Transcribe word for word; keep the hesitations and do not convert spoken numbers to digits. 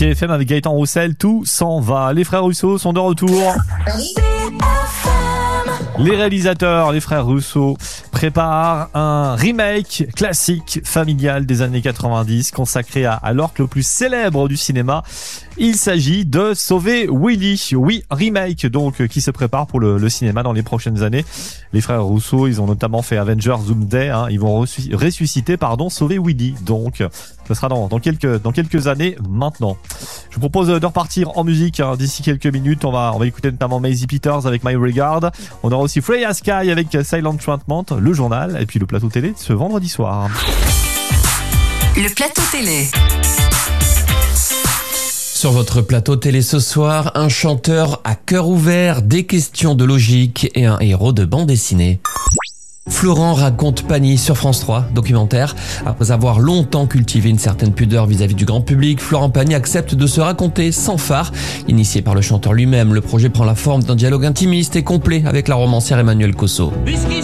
C F M avec Gaëtan Roussel, tout s'en va. Les frères Russo sont de retour. Les réalisateurs, les frères Russo, préparent un remake classique familial des années quatre-vingt-dix consacré à, à l'orque le plus célèbre du cinéma. Il s'agit de Sauver Willy. Oui, remake donc qui se prépare pour le, le cinéma dans les prochaines années. Les frères Russo, ils ont notamment fait Avengers Doomsday. Hein, ils vont ressusciter, pardon, Sauver Willy. Donc, ce sera dans, dans quelques dans quelques années maintenant. Je vous propose de repartir en musique hein, d'ici quelques minutes. On va on va écouter notamment Maisie Peters avec My Regard. On aura aussi Freya Sky avec Silent Treatment, le journal et puis le plateau télé ce vendredi soir. Le plateau télé. Sur votre plateau télé ce soir, un chanteur à cœur ouvert, des questions de logique et un héros de bande dessinée. Florent raconte Pani sur France trois, documentaire. Après avoir longtemps cultivé une certaine pudeur vis-à-vis du grand public, Florent Pagny accepte de se raconter sans phare. Initié par le chanteur lui-même, le projet prend la forme d'un dialogue intimiste et complet avec la romancière Emmanuelle Cosso.